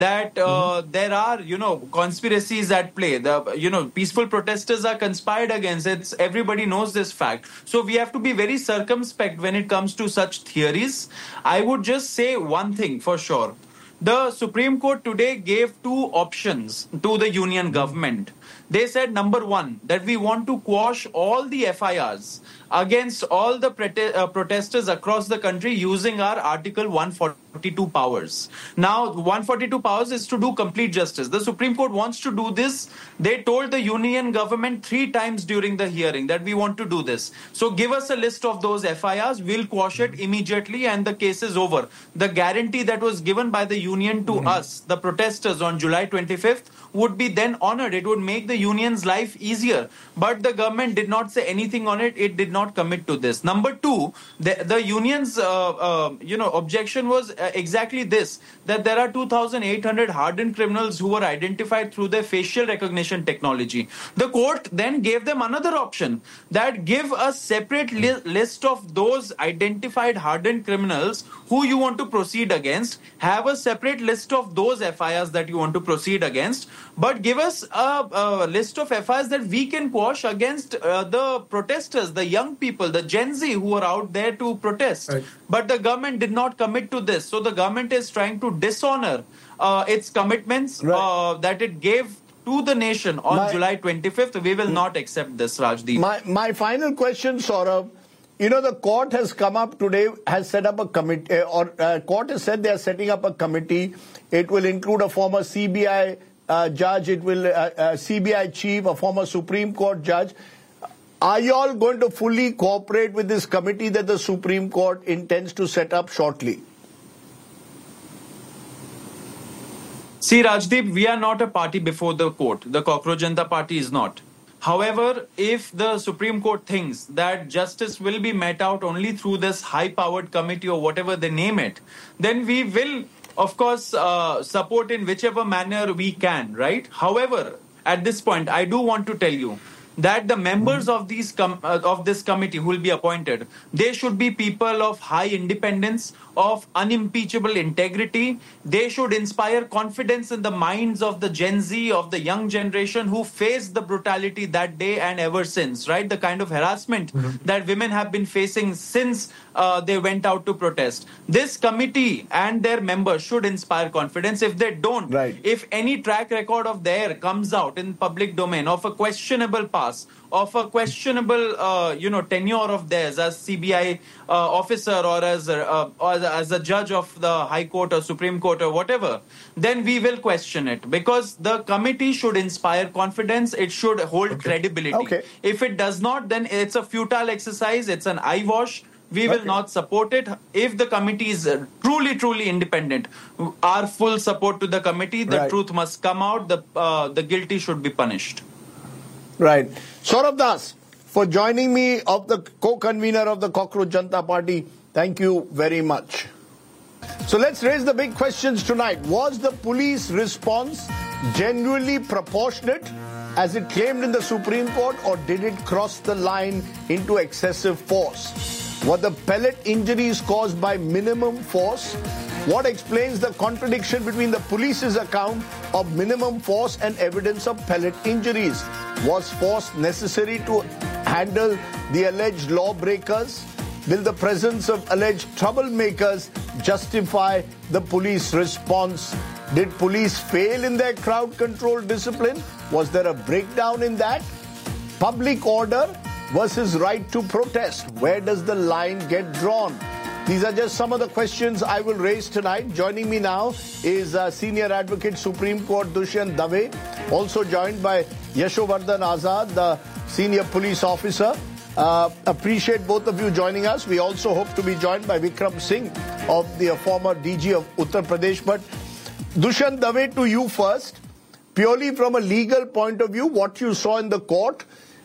that there are, conspiracies at play. Peaceful protesters are conspired against. Everybody knows this fact. So we have to be very circumspect when it comes to such theories. I would just say one thing for sure. The Supreme Court today gave two options to the union government. They said, number one, that we want to quash all the FIRs against all the protesters across the country using our Article 142 powers. Now, 142 powers is to do complete justice. The Supreme Court wants to do this. They told the union government 3 times during the hearing that we want to do this. So give us a list of those FIRs. We'll quash it immediately and the case is over. The guarantee that was given by the union to us, the protesters, on July 25th would be then honored. It would make the union's life easier. But the government did not say anything on it. It did not commit to this. Number two, the union's objection was exactly this, that there are 2,800 hardened criminals who were identified through their facial recognition technology. The court then gave them another option, that give a separate list of those identified hardened criminals who you want to proceed against, have a separate list of those FIRs that you want to proceed against, but give us a list of FIRs that we can quash against the protesters, the young people, the Gen Z who are out there to protest. Right. But the government did not commit to this. So the government is trying to dishonor its commitments that it gave to the nation on July 25th. We will not accept this, Rajdeep. My final question, Saurabh. The court has come up today, has set up a committee, court has said they are setting up a committee. It will include a former CBI judge, it will CBI chief, a former Supreme Court judge. Are you all going to fully cooperate with this committee that the Supreme Court intends to set up shortly? See, Rajdeep, we are not a party before the court. The Cockroach Janata Party is not. However, if the Supreme Court thinks that justice will be met out only through this high-powered committee or whatever they name it, then we will, of course, support in whichever manner we can, right? However, at this point, I do want to tell you that the members of this committee who will be appointed, they should be people of high independence, of unimpeachable integrity. They should inspire confidence in the minds of the Gen Z, of the young generation who faced the brutality that day and ever since, right? The kind of harassment that women have been facing since they went out to protest. This committee and their members should inspire confidence. If they don't, if any track record of theirs comes out in public domain of a questionable past, of a questionable, tenure of theirs as CBI officer or as a judge of the High Court or Supreme Court or whatever, then we will question it, because the committee should inspire confidence. It should hold credibility. If it does not, then it's a futile exercise. It's an eyewash. We will not support it. If the committee is truly, truly independent, our full support to the committee. The truth must come out. The guilty should be punished. Right. Saurabh Das, for joining me, of the co-convener of the Cockroach Janata Party, thank you very much. So let's raise the big questions tonight. Was the police response genuinely proportionate, as it claimed in the Supreme Court, or did it cross the line into excessive force? Were the pellet injuries caused by minimum force? What explains the contradiction between the police's account of minimum force and evidence of pellet injuries? Was force necessary to handle the alleged lawbreakers? Will the presence of alleged troublemakers justify the police response? Did police fail in their crowd control discipline? Was there a breakdown in that? Public order versus right to protest. Where does the line get drawn? These are just some of the questions I will raise tonight. Joining me now is Senior Advocate Supreme Court Dushyant Dave, also joined by Yashovardhan Azad, the Senior Police Officer. Appreciate both of you joining us. We also hope to be joined by Vikram Singh, of the former DG of Uttar Pradesh. But Dushyant Dave, to you first. Purely from a legal point of view, what you saw in the court,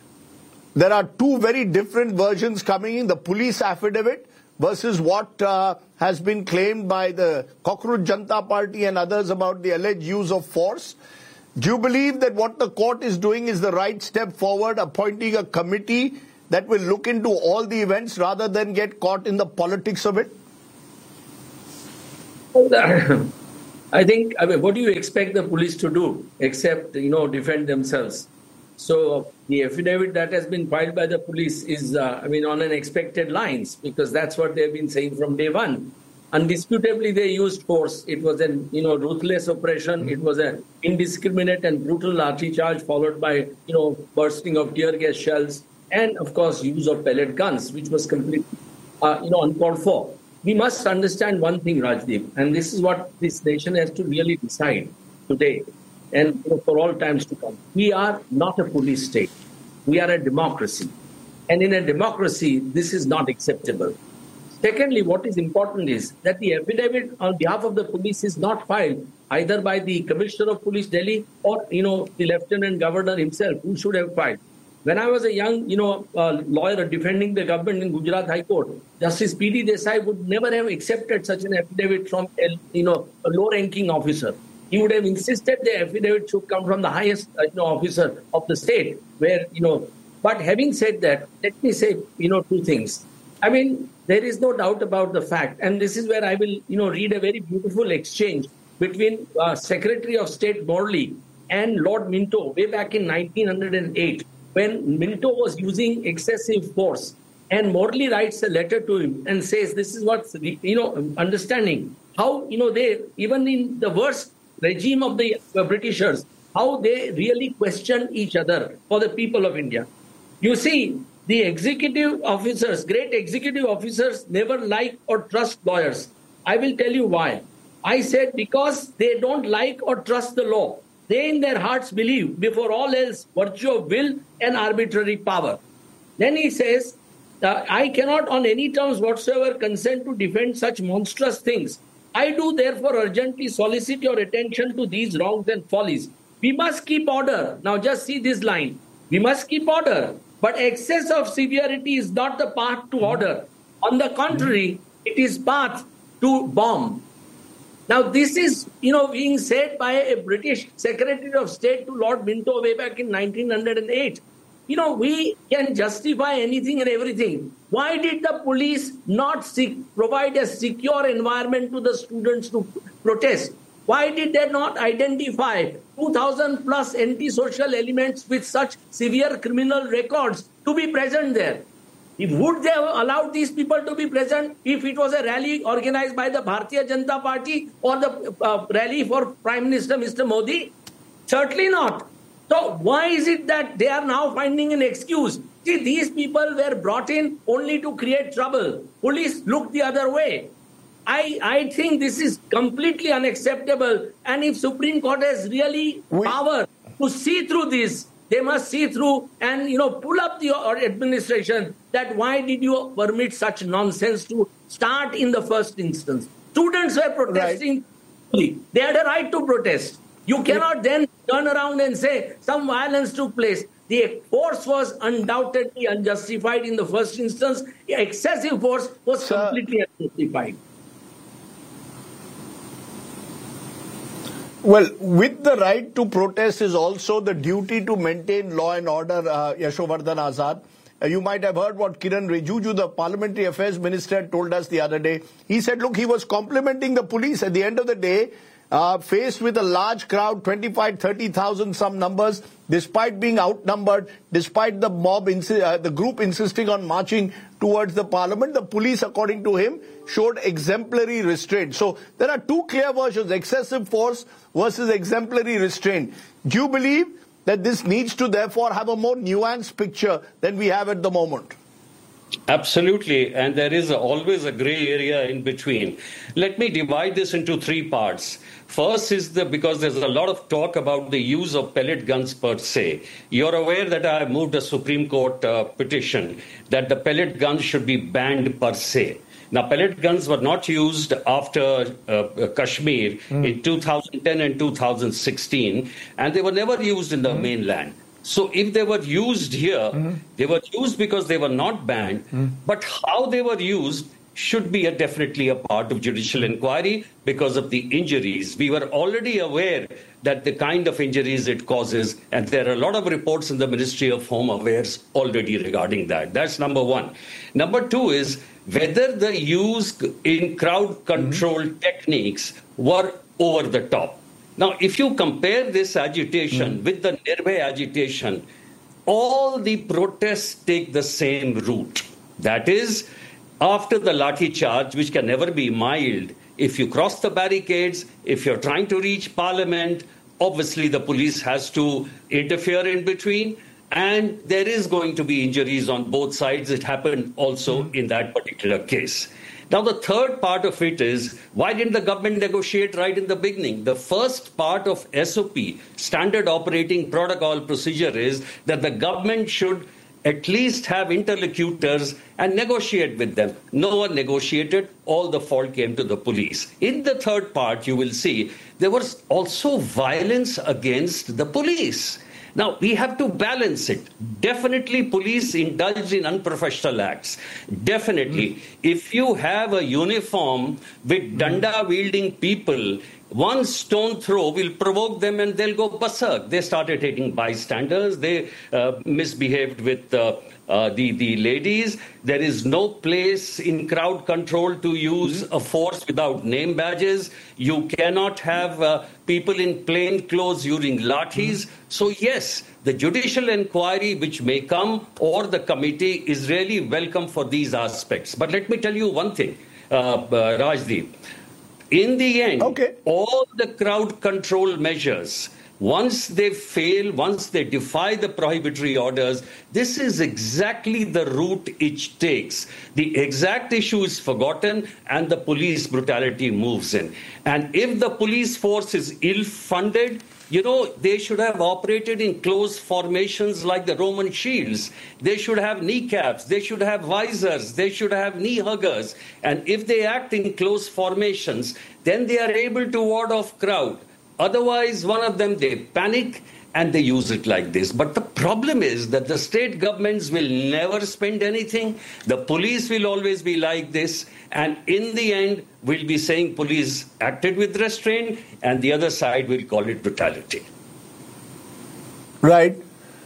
there are two very different versions coming in. The police affidavit versus what has been claimed by the Cockroach Janata Party and others about the alleged use of force. Do you believe that what the court is doing is the right step forward, appointing a committee that will look into all the events rather than get caught in the politics of it? I mean, what do you expect the police to do except, defend themselves? So the affidavit that has been filed by the police is, on unexpected lines, because that's what they've been saying from day one. Undisputably, they used force. It was an, ruthless oppression. It was an indiscriminate and brutal lathi charge followed by, bursting of tear gas shells and, of course, use of pellet guns, which was completely, uncalled for. We must understand one thing, Rajdeep, and this is what this nation has to really decide today and for all times to come. We are not a police state. We are a democracy. And in a democracy, this is not acceptable. Secondly, what is important is that the affidavit on behalf of the police is not filed either by the Commissioner of Police Delhi or, the Lieutenant Governor himself, who should have filed. When I was a young, lawyer defending the government in Gujarat High Court, Justice P.D. Desai would never have accepted such an affidavit from, a low-ranking officer. He would have insisted the affidavit should come from the highest, officer of the state. But having said that, let me say, two things. I mean, there is no doubt about the fact, and this is where I will, read a very beautiful exchange between Secretary of State Morley and Lord Minto way back in 1908. When Minto was using excessive force, and Morley writes a letter to him and says, this is what's, understanding how, they, even in the worst regime of the Britishers, how they really question each other for the people of India. You see, the executive officers, great executive officers, never like or trust lawyers. I will tell you why. I said because they don't like or trust the law. They in their hearts believe, before all else, virtue of will and arbitrary power. Then he says, I cannot on any terms whatsoever consent to defend such monstrous things. I do therefore urgently solicit your attention to these wrongs and follies. We must keep order. Now just see this line. We must keep order. But excess of severity is not the path to order. On the contrary, it is path to bomb. Now, this is, being said by a British Secretary of State to Lord Minto way back in 1908. We can justify anything and everything. Why did the police not provide a secure environment to the students to protest? Why did they not identify 2,000 plus antisocial elements with such severe criminal records to be present there? Would they have allowed these people to be present if it was a rally organized by the Bharatiya Janata Party or the rally for Prime Minister Mr. Modi? Certainly not. So why is it that they are now finding an excuse? See, these people were brought in only to create trouble. Police looked the other way. I think this is completely unacceptable. And if Supreme Court has really power to see through this, they must see through and, pull up the administration that why did you permit such nonsense to start in the first instance? Students were protesting. Right. They had a right to protest. You cannot then turn around and say some violence took place. The force was undoubtedly unjustified in the first instance. The excessive force was completely unjustified. Well, with the right to protest is also the duty to maintain law and order, Yashovardhan Azad. You might have heard what Kiran Rijiju, the Parliamentary Affairs Minister, told us the other day. He said, look, he was complimenting the police. At the end of the day, faced with a large crowd, 25, 30,000, some numbers, despite being outnumbered, despite the mob, the group insisting on marching towards the parliament, the police, according to him, showed exemplary restraint. So there are two clear versions, excessive force versus exemplary restraint. Do you believe that this needs to therefore have a more nuanced picture than we have at the moment? Absolutely, and there is always a grey area in between. Let me divide this into three parts. First is because there's a lot of talk about the use of pellet guns per se. You're aware that I moved a Supreme Court petition that the pellet guns should be banned per se. Now, pellet guns were not used after Kashmir in 2010 and 2016, and they were never used in the mainland. So if they were used here, they were used because they were not banned, but how they were used should be definitely a part of judicial inquiry because of the injuries. We were already aware that the kind of injuries it causes, and there are a lot of reports in the Ministry of Home Affairs already regarding that. That's number one. Number two is whether the use in crowd control techniques were over the top. Now, if you compare this agitation with the Nirbhay agitation, all the protests take the same route. That is, after the lathi charge, which can never be mild, if you cross the barricades, if you're trying to reach Parliament, obviously the police has to interfere in between, and there is going to be injuries on both sides. It happened also in that particular case. Now, the third part of it is, why didn't the government negotiate right in the beginning? The first part of SOP, Standard Operating Protocol Procedure, is that the government should at least have interlocutors and negotiate with them. No one negotiated. All the fault came to the police. In the third part, you will see there was also violence against the police. Now, we have to balance it. Definitely, police indulge in unprofessional acts. Definitely. If you have a uniform with danda-wielding people, one stone throw will provoke them and they'll go berserk. They started hitting bystanders. They misbehaved with the ladies. There is no place in crowd control to use a force without name badges. You cannot have people in plain clothes using lathis. So yes, the judicial inquiry which may come or the committee is really welcome for these aspects. But let me tell you one thing, Rajdeep. In the end, all the crowd control measures, once they fail, once they defy the prohibitory orders, this is exactly the route it takes. The exact issue is forgotten and the police brutality moves in. And if the police force is ill-funded, they should have operated in close formations like the Roman shields. They should have kneecaps. They should have visors. They should have knee huggers. And if they act in close formations, then they are able to ward off crowd. Otherwise, one of them, they panic and they use it like this. But the problem is that the state governments will never spend anything. The police will always be like this. And in the end, we'll be saying police acted with restraint, and the other side will call it brutality. Right.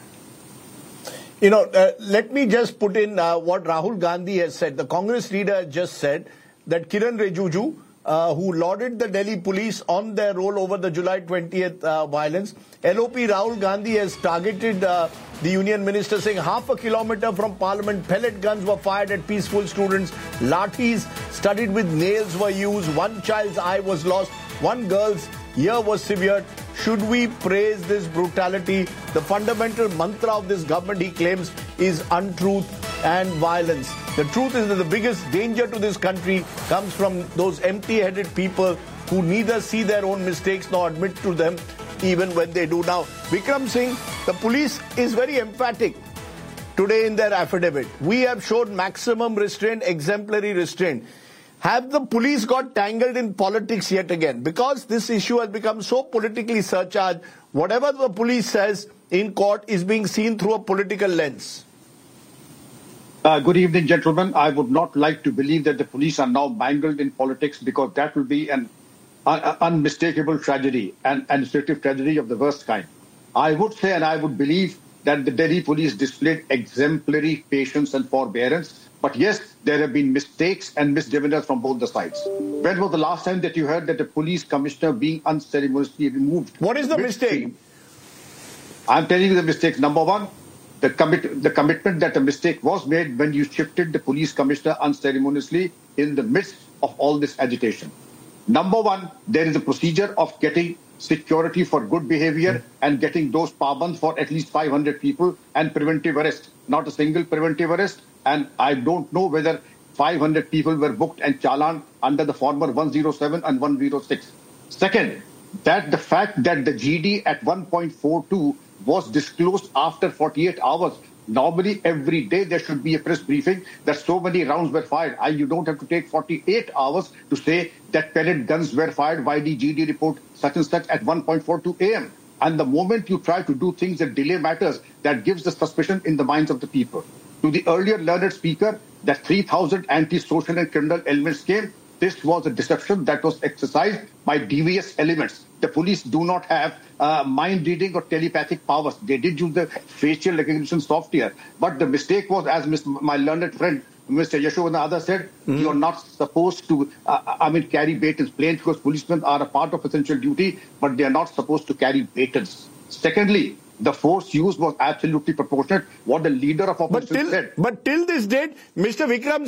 Let me just put in what Rahul Gandhi has said. The Congress leader just said that Kiran Rijiju, who lauded the Delhi police on their role over the July 20th violence. LOP Rahul Gandhi has targeted the union minister, saying half a kilometer from Parliament, pellet guns were fired at peaceful students, lathis studded with nails were used, one child's eye was lost, one girl's ear was severed. Should we praise this brutality? The fundamental mantra of this government, he claims, is untruth and violence. The truth is that the biggest danger to this country comes from those empty-headed people who neither see their own mistakes nor admit to them even when they do. Now, Vikram Singh, the police is very emphatic today in their affidavit. We have showed maximum restraint, exemplary restraint. Have the police got tangled in politics yet again? Because this issue has become so politically surcharged, whatever the police says in court is being seen through a political lens. Good evening, gentlemen. I would not like to believe that the police are now mangled in politics, because that will be an unmistakable tragedy, and administrative tragedy of the worst kind. I would say, and I would believe, that the Delhi police displayed exemplary patience and forbearance. But yes, there have been mistakes and misdemeanors from both the sides. When was the last time that you heard that a police commissioner being unceremoniously removed? What is the mistake? I'm telling you the mistakes. Number one, the commitment that a mistake was made when you shifted the police commissioner unceremoniously in the midst of all this agitation. Number one, there is a procedure of getting security for good behavior and getting those pabans for at least 500 people and preventive arrest, not a single preventive arrest. And I don't know whether 500 people were booked and challan under the former 107 and 106. Second, that the fact that the GD at 1.42 was disclosed after 48 hours. Normally, every day there should be a press briefing that so many rounds were fired. You don't have to take 48 hours to say that pellet guns were fired by the GD report such and such at 1.42 a.m. And the moment you try to do things that delay matters, that gives the suspicion in the minds of the people. To the earlier learned speaker, that 3,000 anti-social and criminal elements came, this was a deception that was exercised by devious elements. The police do not have mind reading or telepathic powers. They did use the facial recognition software. But the mistake was, as my learned friend Mr. Yashovardhan said, you're not supposed to, carry batons. Plainclothes policemen are a part of essential duty, but they are not supposed to carry batons. Secondly, the force used was absolutely proportionate. What the leader of opposition said. But till this date, Mr. Vikram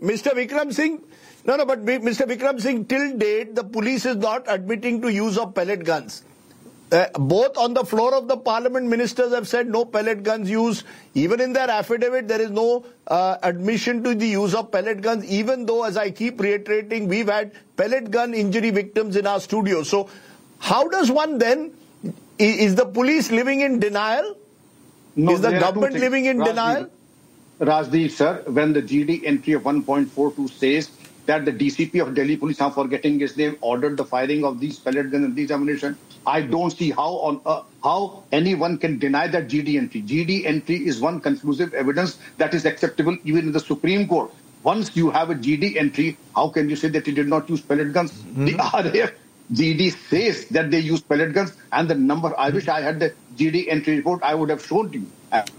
Singh, till date, the police is not admitting to use of pellet guns. Both on the floor of the parliament, ministers have said no pellet guns used. Even in their affidavit, there is no admission to the use of pellet guns, even though, as I keep reiterating, we've had pellet gun injury victims in our studio. So how does one then, is the police living in denial? No, is the government living in denial? Rajdeep, sir, when the GD entry of 1.42 says that the DCP of Delhi Police, I'm forgetting his name, ordered the firing of these pellet guns and these ammunition, I don't see how anyone can deny that GD entry. GD entry is one conclusive evidence that is acceptable even in the Supreme Court. Once you have a GD entry, how can you say that he did not use pellet guns? The RAF GD says that they use pellet guns, and the number, I wish I had the GD entry report, I would have shown to you.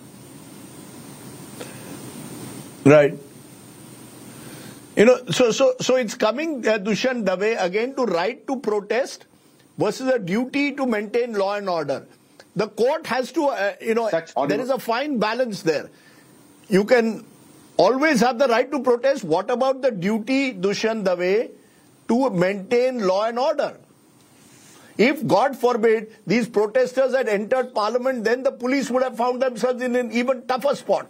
Right. So it's coming, Dushyant Dave, again to right to protest versus a duty to maintain law and order. The court has to, there is a fine balance there. You can always have the right to protest. What about the duty, Dushyant Dave, to maintain law and order? If, God forbid, these protesters had entered parliament, then the police would have found themselves in an even tougher spot.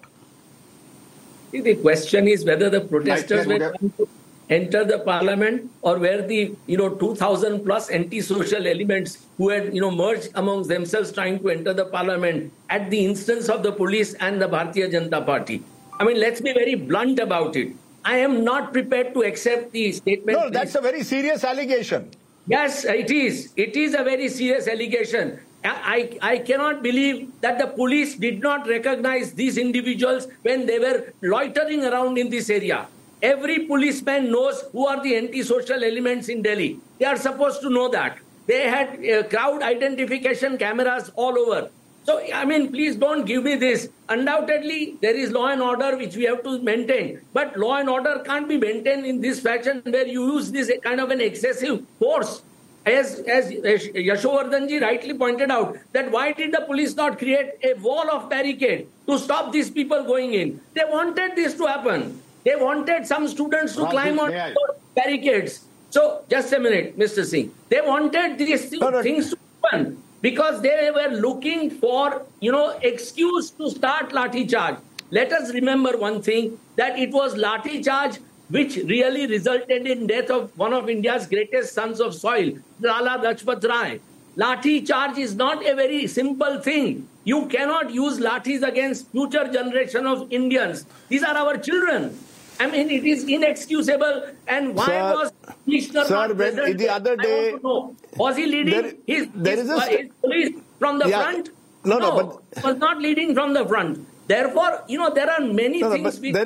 The question is whether the protesters were trying to enter the parliament or were the 2,000 plus anti-social elements who had merged amongst themselves trying to enter the parliament at the instance of the police and the Bharatiya Janata Party. I mean, let's be very blunt about it. I am not prepared to accept the statement. No, that's a very serious allegation. Yes, it is. It is a very serious allegation. I cannot believe that the police did not recognize these individuals when they were loitering around in this area. Every policeman knows who are the anti-social elements in Delhi. They are supposed to know that. They had crowd identification cameras all over. So, I mean, please don't give me this. Undoubtedly, there is law and order which we have to maintain. But law and order can't be maintained in this fashion where you use this kind of an excessive force. As Yashovardhanji rightly pointed out, that why did the police not create a wall of barricade to stop these people going in? They wanted this to happen. They wanted some students to climb on barricades. So, just a minute, Mr. Singh. They wanted these things to happen because they were looking for, excuse to start Lathi charge. Let us remember one thing, that it was Lathi charge which really resulted in death of one of India's greatest sons of soil, Lala Lajpat Rai. Lathi charge is not a very simple thing. You cannot use lathis against future generation of Indians. These are our children. I mean, it is inexcusable. And why was Commissioner not present? The other day, I want to know. Was he leading his police from the front? No, he was not leading from the front. Therefore, there are many things which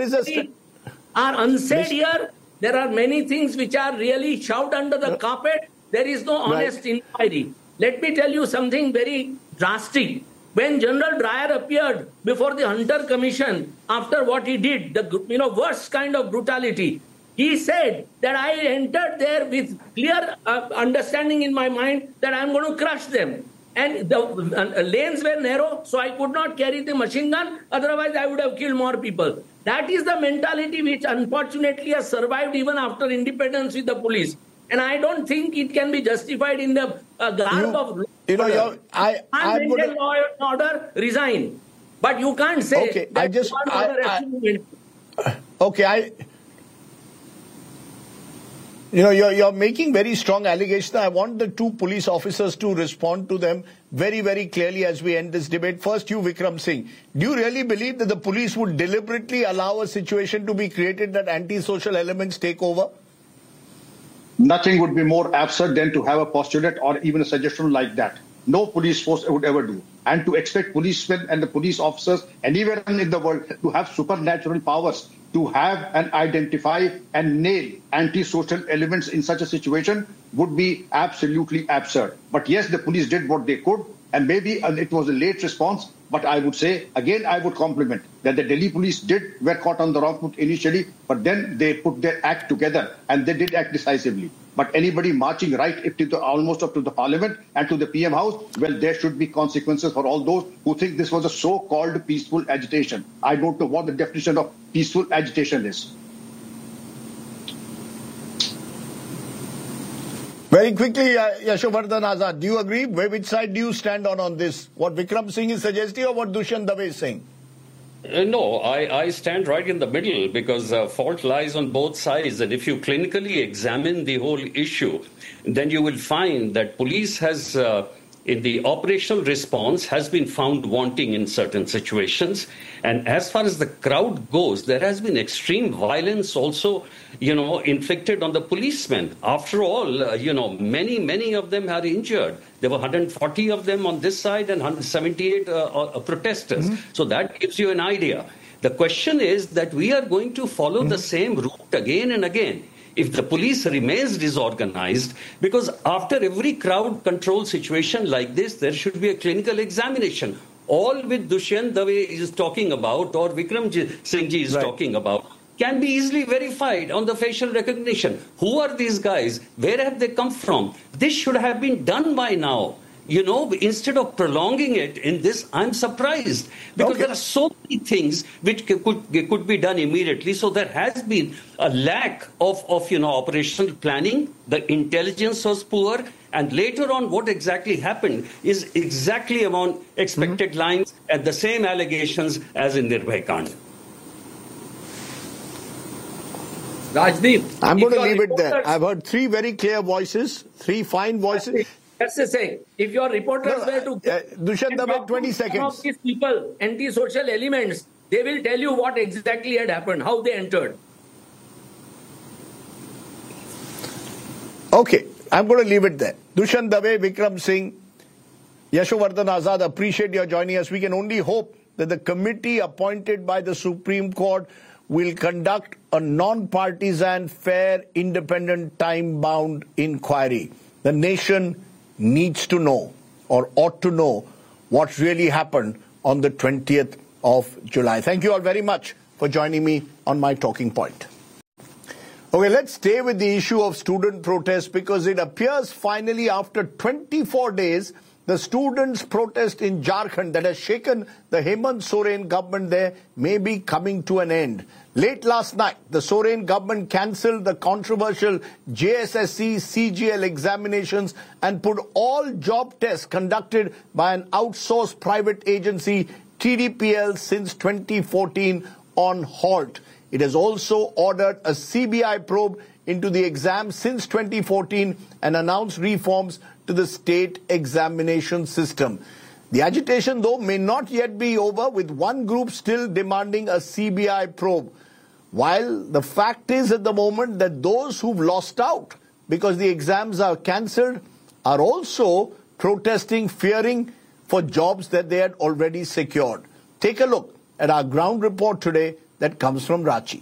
are unsaid here. There are many things which are really shoved under the carpet. There is no honest inquiry. Let me tell you something very drastic. When General Dreyer appeared before the Hunter Commission after what he did, the worst kind of brutality, he said that I entered there with clear understanding in my mind that I'm going to crush them. And the lanes were narrow, so I could not carry the machine gun. Otherwise, I would have killed more people. That is the mentality which unfortunately has survived even after independence with the police. And I don't think it can be justified in the garb of law and order, resign. But you can't say you're making very strong allegations. I want the two police officers to respond to them very, very clearly as we end this debate. First, you, Vikram Singh. Do you really believe that the police would deliberately allow a situation to be created that anti-social elements take over? Nothing would be more absurd than to have a postulate or even a suggestion like that. No police force would ever do. And to expect policemen and the police officers anywhere in the world to have supernatural powers to have and identify and nail anti-social elements in such a situation would be absolutely absurd. But yes, the police did what they could. And maybe it was a late response, but I would say, again, I would compliment that the Delhi police were caught on the wrong foot initially, but then they put their act together and they did act decisively. But anybody marching right almost up to the parliament and to the PM house, well, there should be consequences for all those who think this was a so-called peaceful agitation. I don't know what the definition of peaceful agitation is. Very quickly, Yashovardhan Azad, do you agree? Which side do you stand on this? What Vikram Singh is suggesting or what Dushyant Dave is saying? No, I stand right in the middle because fault lies on both sides. And if you clinically examine the whole issue, then you will find that police has, in the operational response, has been found wanting in certain situations. And as far as the crowd goes, there has been extreme violence also, inflicted on the policemen. After all, many of them are injured. There were 140 of them on this side and 178 protesters. Mm-hmm. So that gives you an idea. The question is that we are going to follow the same route again and again. If the police remains disorganized, because after every crowd control situation like this, there should be a clinical examination. All with Dushyant Dave is talking about, or Vikram Singh ji is talking about, can be easily verified on the facial recognition. Who are these guys? Where have they come from? This should have been done by now. Instead of prolonging it in this, I'm surprised because there are so many things which could be done immediately. So there has been a lack of operational planning. The intelligence was poor. And later on, what exactly happened is exactly among expected lines and the same allegations as in Nirbhay Kand. Rajdeep, I'm going to leave it there. I've heard three very clear voices, three fine voices. That's the saying. If your reporters were to Dushyant Dave, 20 seconds. Some of these people, anti-social elements, they will tell you what exactly had happened, how they entered. Okay, I'm going to leave it there. Dushyant Dave, Vikram Singh, Yashovardhan Azad, appreciate your joining us. We can only hope that the committee appointed by the Supreme Court will conduct a non-partisan, fair, independent, time-bound inquiry. The nation needs to know, or ought to know, what really happened on the 20th of July. Thank you all very much for joining me on My Talking Point. Okay, let's stay with the issue of student protests because it appears finally after 24 days, the students' protest in Jharkhand that has shaken the Hemant Soren government there may be coming to an end. Late last night, the Soren government cancelled the controversial JSSC CGL examinations and put all job tests conducted by an outsourced private agency, TDPL, since 2014 on halt. It has also ordered a CBI probe into the exam since 2014 and announced reforms to the state examination system. The agitation, though, may not yet be over, with one group still demanding a CBI probe. While the fact is at the moment that those who've lost out because the exams are cancelled are also protesting, fearing for jobs that they had already secured. Take a look at our ground report today that comes from Ranchi.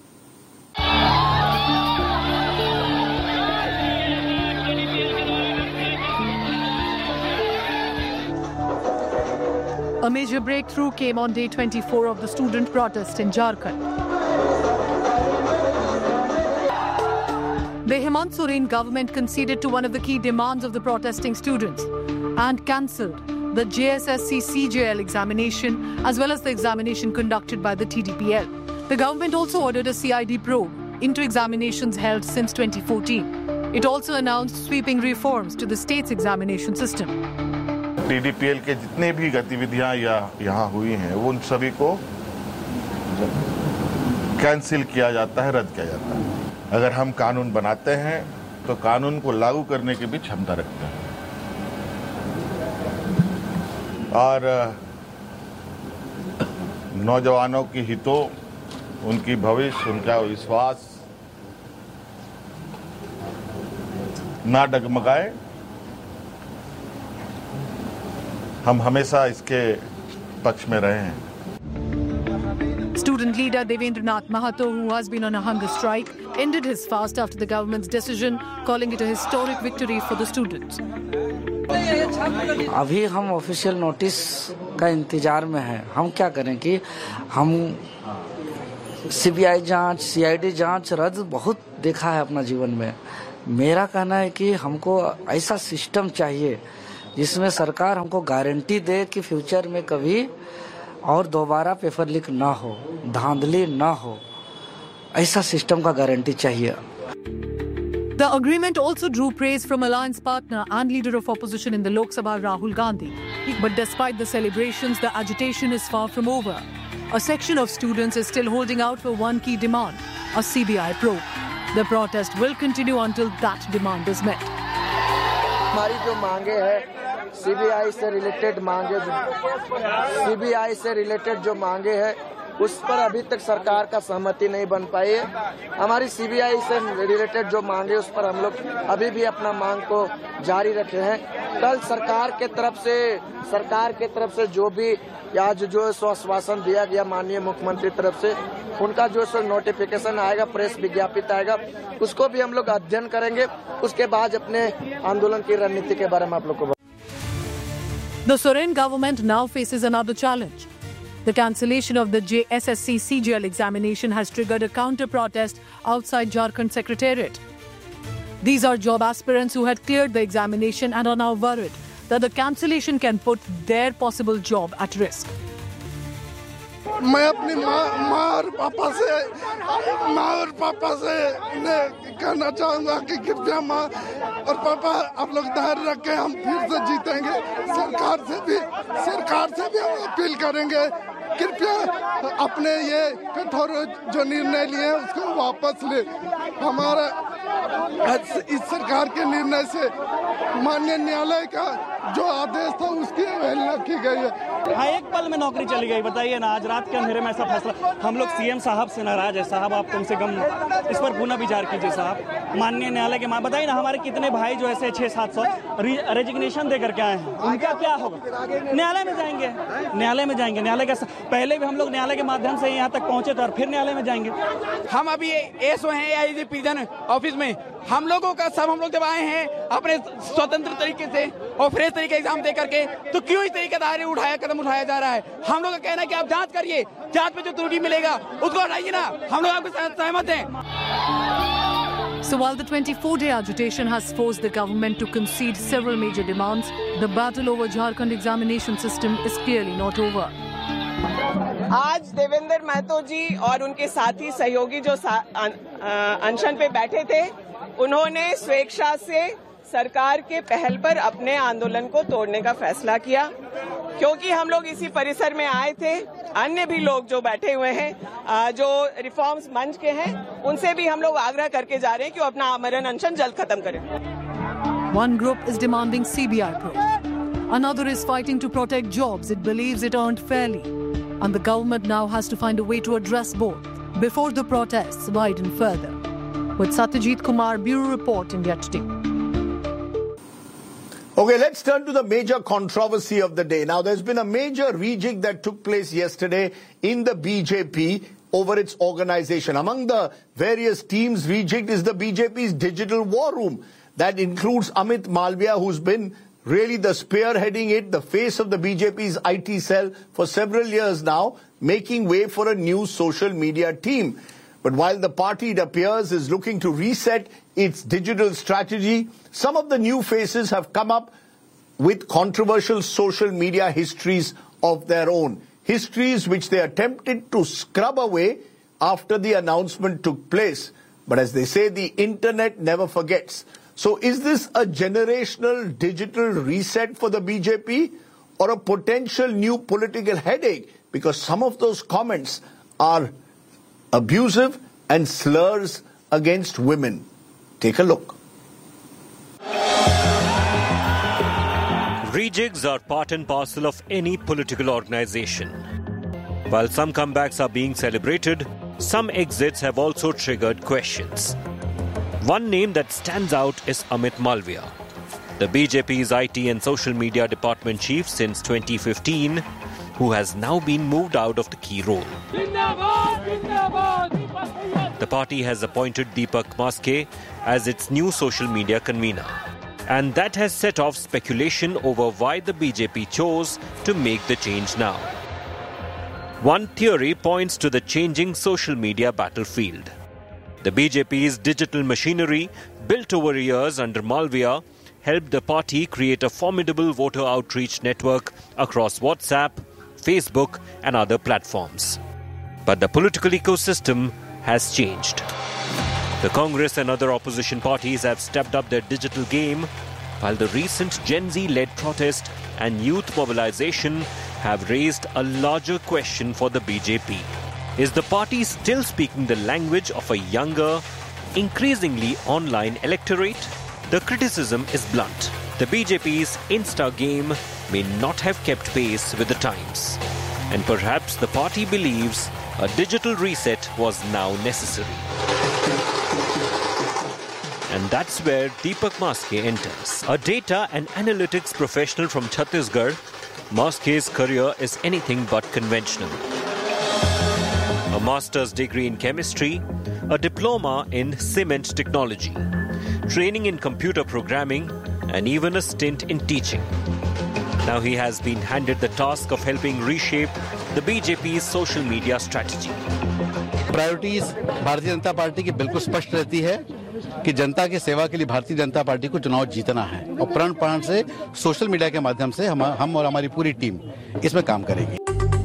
A major breakthrough came on day 24 of the student protest in Jharkhand. The Hemant Soren government conceded to one of the key demands of the protesting students and cancelled the JSSC CGL examination as well as the examination conducted by the TDPL. The government also ordered a CID probe into examinations held since 2014. It also announced sweeping reforms to the state's examination system. TDPL के जितने भी गतिविधियां यहाँ हुई हैं वो उन सभी को कैंसिल किया जाता है, रद्द किया जाता है। अगर हम कानून बनाते हैं तो कानून को लागू करने की भी क्षमता रखते हैं और नौजवानों की हितों, उनकी भविष्य, उनका विश्वास ना डगमगाए, हम हमेशा इसके पक्ष में रहे हैं। Student leader Devendranath Mahato, who has been on a hunger strike, ended his fast after the government's decision, calling it a historic victory for the students. अभी हम ऑफिशियल नोटिस का इंतजार में हैं। हम क्या करें कि हम सीबीआई जांच, सीआईडी जांच रद्द बहुत देखा है अपना जीवन में। मेरा कहना है कि हमको ऐसा सिस्टम चाहिए जिसमें सरकार हमको गारंटी दे कि फ्यूचर में कभी और दोबारा पेपर लीक ना हो, धांधली ना हो, ऐसा सिस्टम का गारंटी चाहिए। The agreement also drew praise from alliance partner and leader of opposition in the Lok Sabha, Rahul Gandhi. But despite the celebrations, the agitation is far from over. A section of students is still holding out for one key demand, a CBI probe. The protest will continue until that demand is met. हमारी जो मांगे है CBI से related जो मांगे है उस पर अभी तक सरकार का सहमति नहीं बन पाई है। हमारी सीबीआई से रिलेटेड जो मांगे उस पर हम लोग अभी भी अपना मांग को जारी रखे हैं। कल सरकार के तरफ से जो भी आज जो आश्वासन दिया गया माननीय मुख्यमंत्री तरफ से, उनका जो नोटिफिकेशन आएगा, प्रेस विज्ञापित आएगा, उसको भी हम लोग अध्ययन करेंगे। उसके बाद अपने आंदोलन की रणनीति के बारे में आप लोग को। The Soren government now faces another challenge. The cancellation of the JSSC CGL examination has triggered a counter-protest outside Jharkhand Secretariat. These are job aspirants who had cleared the examination and are now worried that the cancellation can put their possible job at risk. मैं अपनी माँ और पापा से कहना चाहूँगा कि कृपया माँ और पापा आप लोग धैर्य रखें, हम फिर से जीतेंगे। सरकार से भी हम अपील करेंगे, कृपया अपने ये कठोर जो निर्णय लिए हैं उसको वापस ले। हमारा इस सरकार के निर्णय से माननीय न्यायालय का जो आदेश था उसकी अवहेलना की गई है। हाँ, एक पल में नौकरी चली गई। बताइए ना, आज रात के अंधेरे में ऐसा फैसला। हम लोग सीएम साहब से नाराज है। साहब आप कम से कम इस पर पुनः विचार कीजिए साहब। माननीय न्यायालय के बताइए ना, हमारे कितने भाई जो ऐसे 600-700 रेजिग्नेशन दे करके आए हैं, उनका क्या होगा? न्यायालय में जाएंगे। न्यायालय का पहले भी हम लोग न्यायालय के माध्यम से यहाँ तक पहुँचे थे और फिर न्यायालय में जाएंगे। हम अभी एसओ हैं AIG प्रिजन ऑफिस में। हम लोग जब आए हैं अपने स्वतंत्र तरीके से और फ्रेश तरीके एग्जाम दे करके, तो क्यों इस तरीके का कदम उठाया जा रहा है? हम लोग का कहना है कि आप जांच करिए, जांच में जो त्रुटि मिलेगा उसको हटाइए ना। हम लोग आपके साथ सहमत हैं। So while the 24-day agitation has forced the government to concede several major demands, the battle over Jharkhand examination system is clearly not over. आज देवेंद्र महतो जी और उनके साथी सहयोगी जो अनशन पे बैठे थे, उन्होंने स्वेच्छा से सरकार के पहल पर अपने आंदोलन को तोड़ने का फैसला किया। क्योंकि हम लोग इसी परिसर में आए थे, अन्य भी लोग जो बैठे हुए हैं, जो रिफॉर्म्स मंच के हैं, उनसे भी हम लोग आग्रह करके जा रहे हैं कि वो अपना आमरण अनशन जल्द खत्म करें। One group is demanding CBI probe. Another is fighting to protect jobs it believes it earned fairly. And the government now has to find a way to address both before the protests widen further. With Satyajit Kumar, Bureau Report, India Today. Okay, let's turn to the major controversy of the day. Now, there's been a major rejig that took place yesterday in the BJP over its organization. Among the various teams rejigged is the BJP's digital war room. That includes Amit Malviya, who's been really the spearheading it, the face of the BJP's IT cell for several years now, making way for a new social media team. But while the party, it appears, is looking to reset its digital strategy, some of the new faces have come up with controversial social media histories of their own. Histories which they attempted to scrub away after the announcement took place. But as they say, the internet never forgets. So is this a generational digital reset for the BJP or a potential new political headache? Because some of those comments are abusive and slurs against women. Take a look. Rejigs are part and parcel of any political organization. While some comebacks are being celebrated, some exits have also triggered questions. One name that stands out is Amit Malviya, the BJP's IT and social media department chief since 2015, who has now been moved out of the key role. The party has appointed Deepak Maske as its new social media convener. And that has set off speculation over why the BJP chose to make the change now. One theory points to the changing social media battlefield. The BJP's digital machinery, built over years under Malviya, helped the party create a formidable voter outreach network across WhatsApp, Facebook and other platforms. But the political ecosystem has changed. The Congress and other opposition parties have stepped up their digital game, while the recent Gen Z-led protest and youth mobilization have raised a larger question for the BJP. Is the party still speaking the language of a younger, increasingly online electorate? The criticism is blunt. The BJP's Insta game may not have kept pace with the times. And perhaps the party believes a digital reset was now necessary. And that's where Deepak Maske enters. A data and analytics professional from Chhattisgarh, Maske's career is anything but conventional. A master's degree in chemistry, a diploma in cement technology, training in computer programming, and even a stint in teaching. Now he has been handed the task of helping reshape the BJP's social media strategy. Priorities Bharatiya Janata party की बिल्कुल स्पष्ट रहती है कि जनता की सेवा के लिए भारतीय जनता पार्टी को चुनाव जीतना है और प्रण प्राण से सोशल मीडिया के माध्यम से हम और हमारी पूरी टीम इसमें काम करेगी.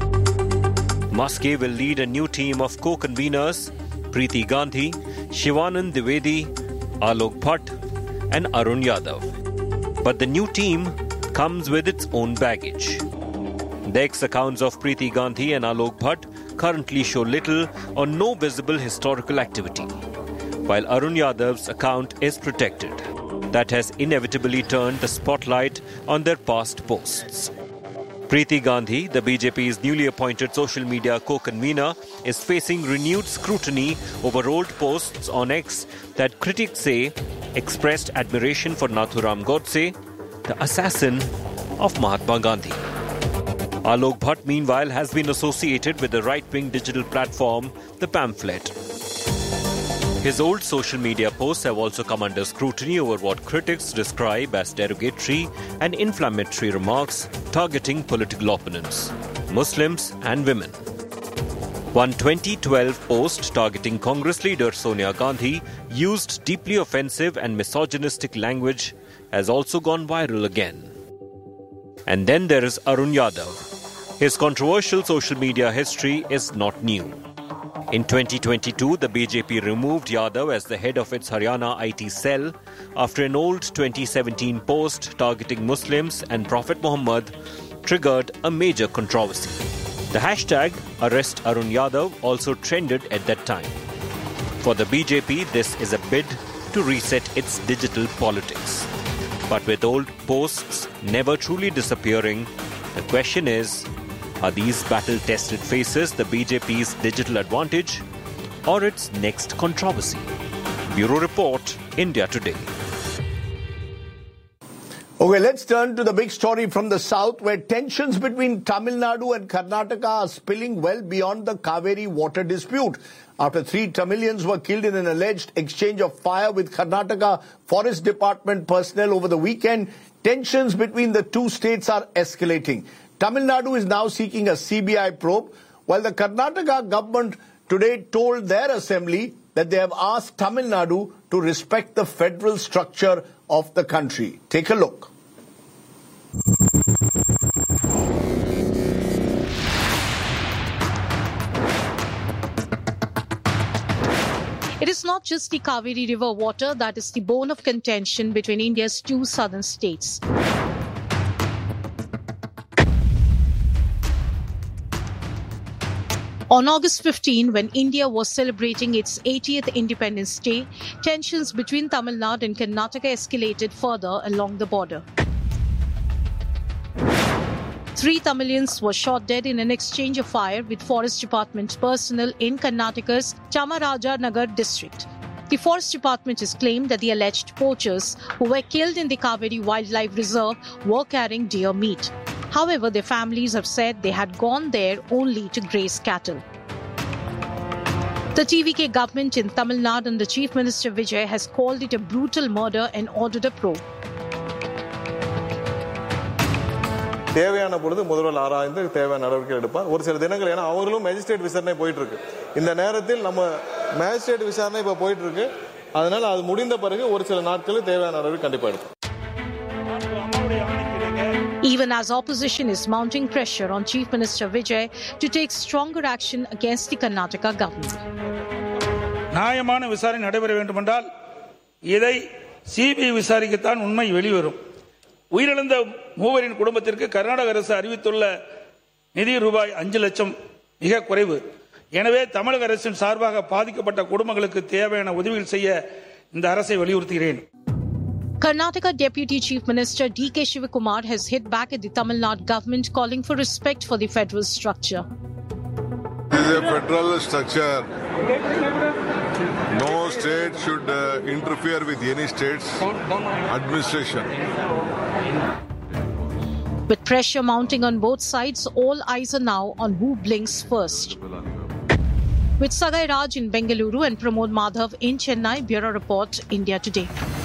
Maske will lead a new team of co-conveners, Preeti Gandhi, Shivanand Dwivedi, Alok Bhatt and Arun Yadav. But the new team comes with its own baggage. The ex-accounts of Preeti Gandhi and Alok Bhatt currently show little or no visible historical activity, while Arun Yadav's account is protected. That has inevitably turned the spotlight on their past posts. Preeti Gandhi, the BJP's newly appointed social media co-convener, is facing renewed scrutiny over old posts on X that critics say expressed admiration for Nathuram Godse, the assassin of Mahatma Gandhi. Alok Bhatt, meanwhile, has been associated with the right-wing digital platform, The Pamphlet. His old social media posts have also come under scrutiny over what critics describe as derogatory and inflammatory remarks targeting political opponents, Muslims and women. One 2012 post targeting Congress leader Sonia Gandhi used deeply offensive and misogynistic language has also gone viral again. And then there is Arun Yadav. His controversial social media history is not new. In 2022, the BJP removed Yadav as the head of its Haryana IT cell after an old 2017 post targeting Muslims and Prophet Muhammad triggered a major controversy. The hashtag Arrest Arun Yadav also trended at that time. For the BJP, this is a bid to reset its digital politics. But with old posts never truly disappearing, the question is, are these battle-tested faces the BJP's digital advantage or its next controversy? Bureau Report, India Today. Okay, let's turn to the big story from the south, where tensions between Tamil Nadu and Karnataka are spilling well beyond the Kaveri water dispute. After 3 Tamilians were killed in an alleged exchange of fire with Karnataka Forest Department personnel over the weekend, tensions between the two states are escalating. Tamil Nadu is now seeking a CBI probe, while the Karnataka government today told their assembly that they have asked Tamil Nadu to respect the federal structure of the country. Take a look. It is not just the Kaveri River water that is the bone of contention between India's 2 southern states. On August 15, when India was celebrating its 80th Independence Day, tensions between Tamil Nadu and Karnataka escalated further along the border. 3 Tamilians were shot dead in an exchange of fire with Forest Department personnel in Karnataka's Chamarajanagar district. The Forest Department has claimed that the alleged poachers who were killed in the Kaveri Wildlife Reserve were carrying deer meat. However, their families have said they had gone there only to graze cattle. The TVK government in Tamil Nadu and the Chief Minister Vijay has called it a brutal murder and ordered a probe. தேவையான பொழுது முதல்வர் ஆராய்ந்து தேவையான நடவடிக்கை எடுப்பார். ஒரு சில தினங்கள், ஏன்னா அவங்களும் மேஜிஸ்ட்ரேட் விசாரணை போயிட்டு இருக்கு. இந்த நேரத்தில் நம்ம மேஜிஸ்ட்ரேட் விசாரணை இப்போ போயிட்டு இருக்கு. அதனால அது முடிந்த பிறகு ஒரு சில நாட்களுக்கு தேவையான நடவடிக்கை கண்டிப்பாக எடுக்கும். Even as opposition is mounting pressure on Chief Minister Vijay to take stronger action against the Karnataka government. நியாயமான விசாரணை நடைபெற வேண்டுமென்றால் இதை சிபிஐ விசாரிக்கத்தான் உண்மை வெளிவரும். உயிரிழந்த மூவரின் குடும்பத்திற்கு கர்நாடக அரசு அறிவித்துள்ள நிதி ரூபாய் 5 லட்சம் மிக குறைவு. எனவே தமிழக அரசின் சார்பாக பாதிக்கப்பட்ட குடும்பங்களுக்கு தேவையான உதவிகள் செய்ய இந்த அரசை வலியுறுத்துகிறேன். Karnataka Deputy Chief Minister D.K. Shivakumar has hit back at the Tamil Nadu government, calling for respect for the federal structure. This is a federal structure. No state should interfere with any state's administration. With pressure mounting on both sides, all eyes are now on who blinks first. With Sagai Raj in Bengaluru and Pramod Madhav in Chennai, Bureau Report, India Today.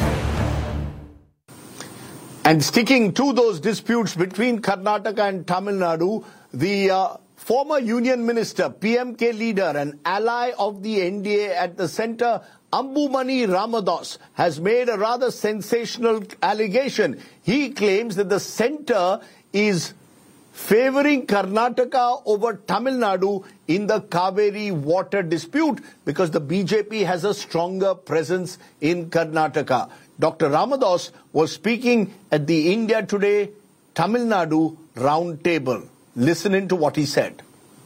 And sticking to those disputes between Karnataka and Tamil Nadu, the former union minister, PMK leader and ally of the NDA at the centre, Ambumani Ramadas, has made a rather sensational allegation. He claims that the centre is favouring Karnataka over Tamil Nadu in the Kaveri water dispute because the BJP has a stronger presence in Karnataka. Dr. Ramadas was speaking at the India Today Tamil Nadu round table. Listen into what he said.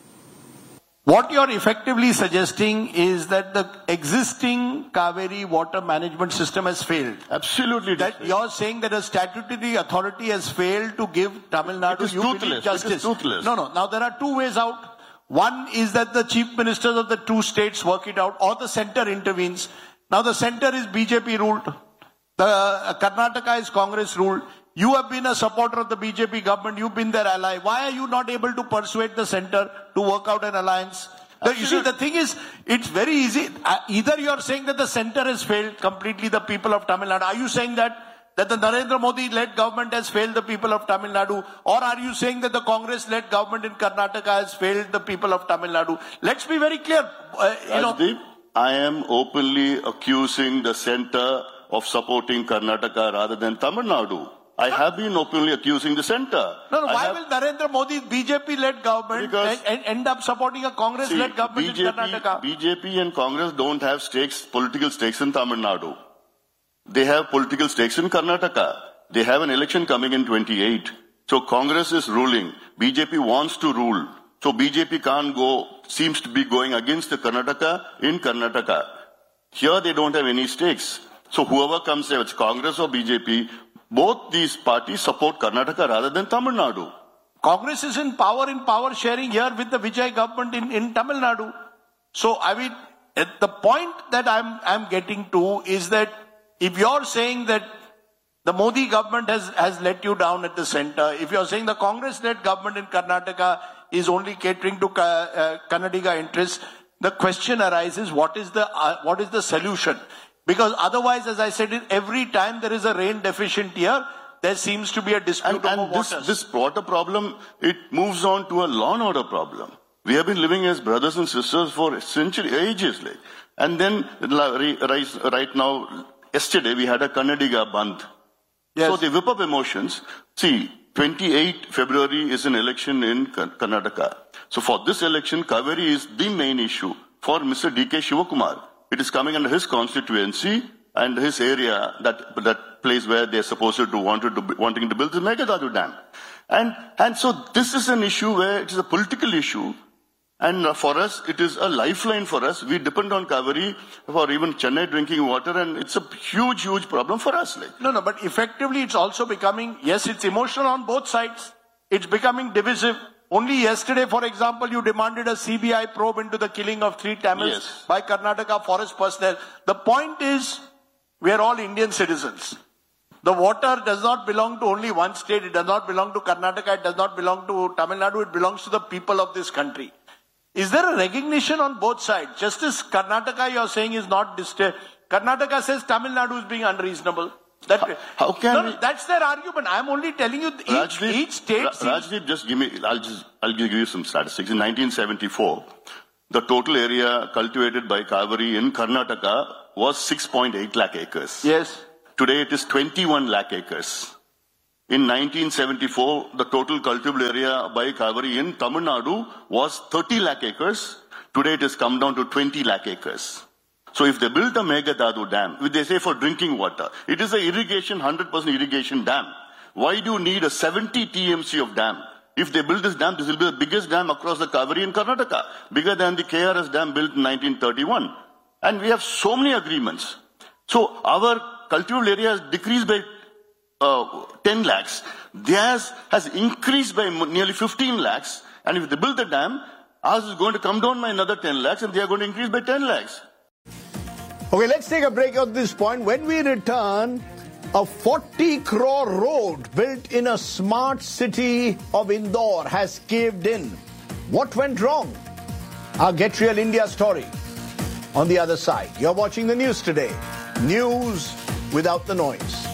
What you're effectively suggesting is that the existing Kaveri water management system has failed. Absolutely. That you're saying that a statutory authority has failed to give Tamil Nadu justice. It is toothless. No. Now there are two ways out. One is that the chief ministers of the two states work it out, or the centre intervenes. Now the centre is BJP ruled. The Karnataka is Congress ruled. You have been a supporter of the BJP government. You've been their ally. Why are you not able to persuade the centre to work out an alliance? You see, the thing is, it's very easy. Either you're saying that the centre has failed completely the people of Tamil Nadu. Are you saying that the Narendra Modi-led government has failed the people of Tamil Nadu? Or are you saying that the Congress-led government in Karnataka has failed the people of Tamil Nadu? Let's be very clear. I am openly accusing the centre of supporting Karnataka rather than Tamil Nadu. I have been openly accusing the centre. No, why will Narendra Modi's BJP-led government end up supporting a Congress-led government in Karnataka? BJP and Congress don't have political stakes in Tamil Nadu. They have political stakes in Karnataka. They have an election coming in 28. So Congress is ruling. BJP wants to rule. So BJP seems to be going against the Karnataka in Karnataka. Here they don't have any stakes. So whoever comes there, it's Congress or BJP, both these parties support Karnataka rather than Tamil Nadu. Congress is in power sharing here with the Vijay government in Tamil Nadu. So, I mean, the point that I'm getting to is that if you're saying that the Modi government has let you down at the centre, if you're saying the Congress-led government in Karnataka is only catering to Kannadiga interests, the question arises, what is the solution? Because otherwise, as I said, every time there is a rain deficient year, there seems to be a dispute over waters. This water problem, it moves on to a law and order problem. We have been living as brothers and sisters for ages. And then, right now, yesterday we had a Kannadiga Bandh. Yes. So they whip up emotions. See, 28 February is an election in Karnataka. So for this election, Kaveri is the main issue for Mr. D.K. Shivakumar. It is coming under his constituency and his area, that place where they're supposed to wanting to build the Meghaddadu Dam. And so this is an issue where it is a political issue. And for us, it is a lifeline for us. We depend on Kaveri for even Chennai drinking water, and it's a huge problem for us. No, but effectively it's also becoming, yes, it's emotional on both sides. It's becoming divisive. Only yesterday, for example, you demanded a CBI probe into the killing of 3 Tamils by Karnataka forest personnel. The point is, we are all Indian citizens. The water does not belong to only one state. It does not belong to Karnataka. It does not belong to Tamil Nadu. It belongs to the people of this country. Is there a recognition on both sides? Just as Karnataka, you're saying, is not Karnataka says Tamil Nadu is being unreasonable. How can we? That's their argument. I'm only telling you each state. Rajdeep, just give me. I'll give you some statistics. In 1974, the total area cultivated by Kaveri in Karnataka was 6.8 lakh acres. Yes. Today it is 21 lakh acres. In 1974, the total cultivable area by Kaveri in Tamil Nadu was 30 lakh acres. Today it has come down to 20 lakh acres. So if they built a Meghaddadu dam, which they say for drinking water, it is a irrigation, 100% irrigation dam. Why do you need a 70 TMC of dam? If they build this dam, this will be the biggest dam across the Kaveri in Karnataka, bigger than the KRS dam built in 1931. And we have so many agreements. So our cultivable area has decreased by 10 lakhs. Theirs has increased by nearly 15 lakhs. And if they build the dam, ours is going to come down by another 10 lakhs and they are going to increase by 10 lakhs. Okay, let's take a break at this point. When we return, a 40 crore road built in a smart city of Indore has caved in. What went wrong? Our Get Real India story on the other side. You're watching the news today. News without the noise.